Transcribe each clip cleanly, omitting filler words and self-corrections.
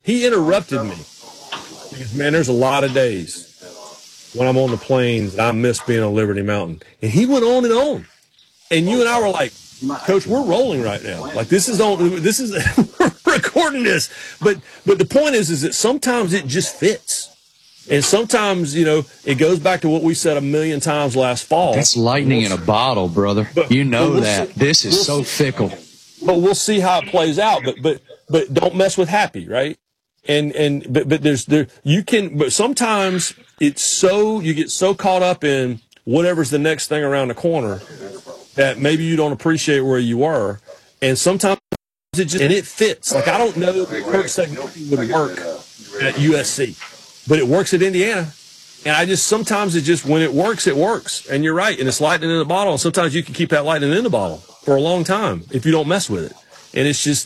he interrupted me because, man, there's a lot of days when I'm on the plains and I miss being on Liberty Mountain. And he went on and on. And you and I were like, Coach, we're rolling right now. Like, we're recording this. But the point is that sometimes it just fits. And sometimes, it goes back to what we said a million times last fall. That's lightning in a bottle, brother. This is so fickle. But we'll see how it plays out. But don't mess with happy, right? But sometimes it's so, you get so caught up in whatever's the next thing around the corner that maybe you don't appreciate where you were. And sometimes it fits. Like, I don't know that Curt Cignetti would work at USC, but it works at Indiana. And sometimes when it works, it works. And you're right. And it's lightning in the bottle. And sometimes you can keep that lightning in the bottle for a long time if you don't mess with it. And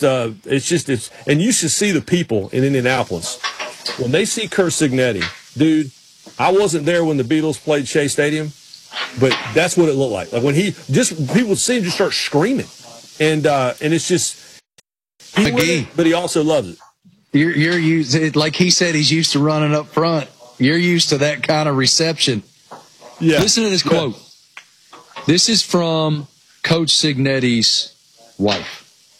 and you should see the people in Indianapolis when they see Curt Cignetti. Dude, I wasn't there when the Beatles played Shea Stadium, but that's what it looked like. Like when people see him just start screaming. And it's just, but he also loves it. You're used, like he said, he's used to running up front. You're used to that kind of reception. Yeah. Listen to this quote. This is from Coach Cignetti's wife.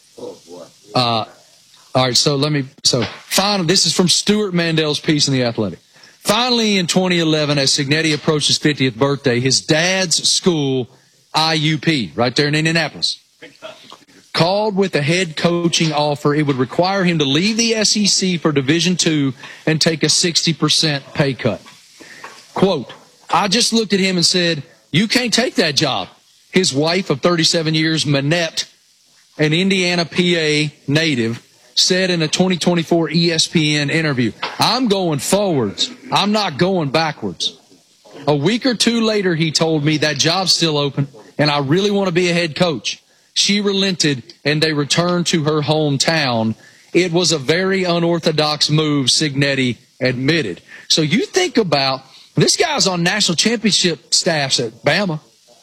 All right, finally, this is from Stuart Mandel's piece in The Athletic. Finally, in 2011, as Cignetti approached his 50th birthday, his dad's school, IUP, right there in Indianapolis, called with a head coaching offer. It would require him to leave the SEC for Division II and take a 60% pay cut. Quote, I just looked at him and said, you can't take that job. His wife of 37 years, Manette, an Indiana, PA native, said in a 2024 ESPN interview, I'm going forwards. I'm not going backwards. A week or two later, he told me that job's still open and I really want to be a head coach. She relented and they returned to her hometown. It was a very unorthodox move, Cignetti admitted. So you think about, this guy's on national championship staffs at Bama.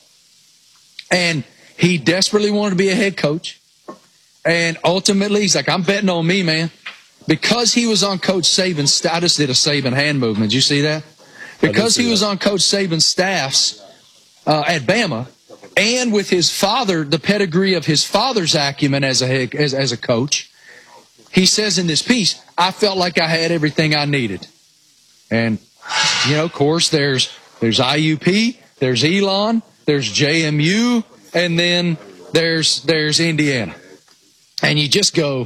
And he desperately wanted to be a head coach. And ultimately, he's like, I'm betting on me, man. Because he was on Coach Saban's staff. I just did a Saban hand movement. Did you see that? Because he was on Coach Saban's staffs at Bama, and with his father, the pedigree of his father's acumen as a coach, he says in this piece, I felt like I had everything I needed. And, of course, there's IUP, there's Elon, there's JMU, and then there's Indiana. And you just go,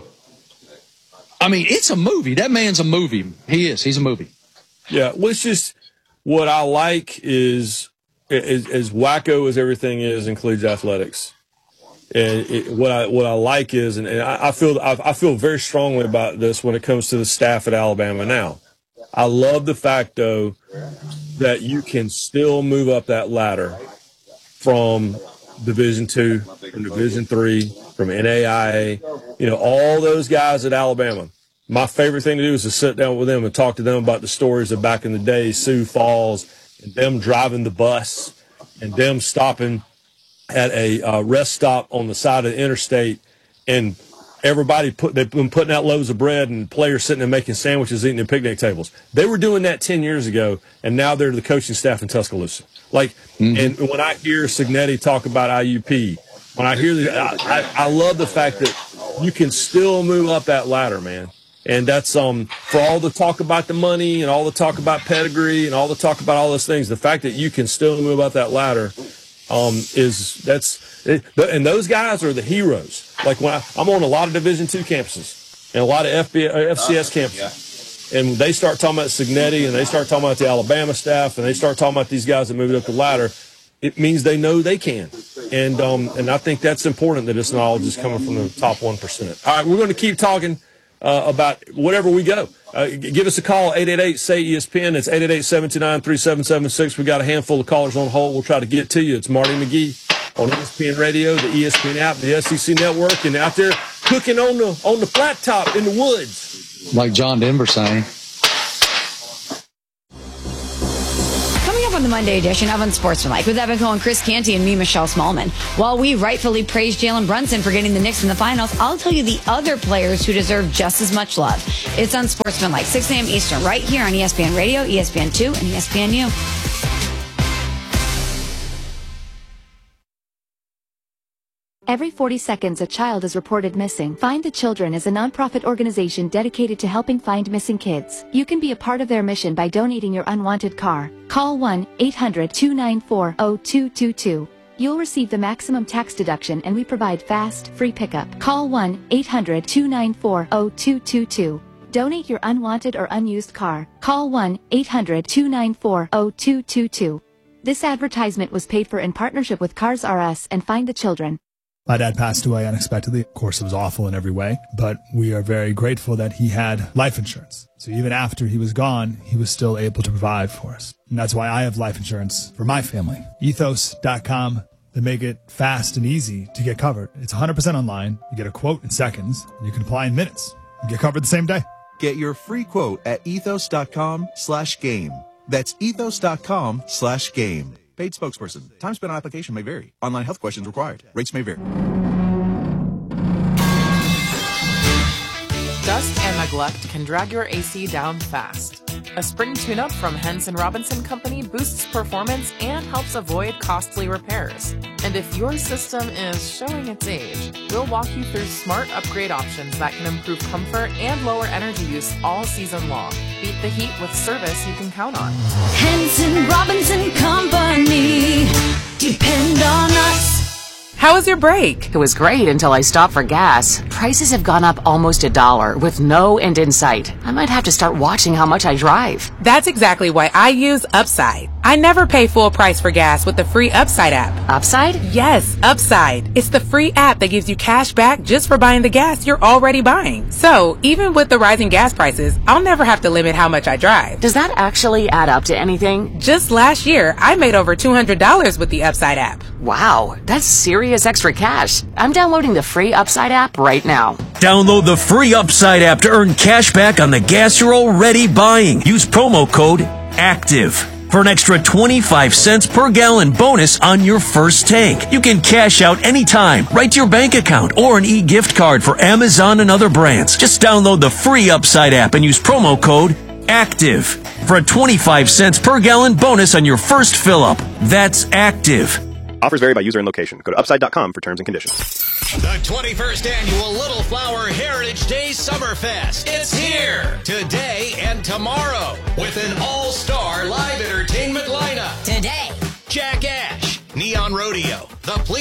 I mean, it's a movie. That man's a movie. He is. He's a movie. Yeah. Well, it's just what I like is as wacko as everything is, includes athletics. And what I like is, and I feel very strongly about this when it comes to the staff at Alabama now. I love the fact, though, that you can still move up that ladder from Division II, from Division III, from NAIA, all those guys at Alabama. My favorite thing to do is to sit down with them and talk to them about the stories of back in the day, Sioux Falls, and them driving the bus, and them stopping at a rest stop on the side of the interstate, and they've been putting out loaves of bread and players sitting there making sandwiches, eating at picnic tables. They were doing that 10 years ago, and now they're the coaching staff in Tuscaloosa. And when I hear Cignetti talk about IUP, when I hear I love the fact that you can still move up that ladder, man. And that's for all the talk about the money and all the talk about pedigree and all the talk about all those things, the fact that you can still move up that ladder and those guys are the heroes. Like when I'm on a lot of Division II campuses and a lot of FCS campuses, and they start talking about Cignetti and they start talking about the Alabama staff and they start talking about these guys that moved up the ladder, it means they know they can. And I think that's important, that it's not all just coming from the top 1%. All right, we're going to keep talking about whatever we go. Give us a call, 888-SAY-ESPN. It's 888-729-3776. We got a handful of callers on hold. We'll try to get to you. It's Marty McGee on ESPN Radio, the ESPN app, the SEC Network, and out there cooking on the flat top in the woods. Like John Denver saying. Coming up on on the Monday edition of Unsportsmanlike with Evan Cole and Chris Canty and me, Michelle Smallman. While we rightfully praise Jalen Brunson for getting the Knicks in the finals, I'll tell you the other players who deserve just as much love. It's Unsportsmanlike, 6 a.m. Eastern, right here on ESPN Radio, ESPN2, and ESPNU. Every 40 seconds, a child is reported missing. Find the Children is a nonprofit organization dedicated to helping find missing kids. You can be a part of their mission by donating your unwanted car. Call 1-800-294-0222. You'll receive the maximum tax deduction, and we provide fast, free pickup. Call 1-800-294-0222. Donate your unwanted or unused car. Call 1-800-294-0222. This advertisement was paid for in partnership with Cars R Us and Find the Children. My dad passed away unexpectedly. Of course, it was awful in every way, but we are very grateful that he had life insurance. So even after he was gone, he was still able to provide for us. And that's why I have life insurance for my family. Ethos.com. They make it fast and easy to get covered. It's 100% online. You get a quote in seconds, and you can apply in minutes and get covered the same day. Get your free quote at ethos.com/game. That's ethos.com/game. Paid spokesperson. Time spent on application may vary. Online health questions required. Rates may vary. Dust and neglect can drag your AC down fast. A spring tune-up from Henson Robinson Company boosts performance and helps avoid costly repairs. And if your system is showing its age, we'll walk you through smart upgrade options that can improve comfort and lower energy use all season long. Beat the heat with service you can count on. Henson Robinson Company. Depend on us. How was your break? It was great until I stopped for gas. Prices have gone up almost $1 with no end in sight. I might have to start watching how much I drive. That's exactly why I use Upside. I never pay full price for gas with the free Upside app. Upside? Yes, Upside. It's the free app that gives you cash back just for buying the gas you're already buying. So, even with the rising gas prices, I'll never have to limit how much I drive. Does that actually add up to anything? Just last year, I made over $200 with the Upside app. Wow, that's serious extra cash. I'm downloading the free Upside app right now. Download the free Upside app to earn cash back on the gas you're already buying. Use promo code ACTIVE for an extra 25 cents per gallon bonus on your first tank. You can cash out anytime, right to your bank account, or an e-gift card for Amazon and other brands. Just download the free Upside app and use promo code ACTIVE for a 25 cents per gallon bonus on your first fill-up. That's ACTIVE. Offers vary by user and location. Go to upside.com for terms and conditions. The 21st Annual Little Flower Heritage Day Summerfest. It's here today and tomorrow with an all-star live entertainment lineup. Today, Jack Ash, Neon Rodeo, The Police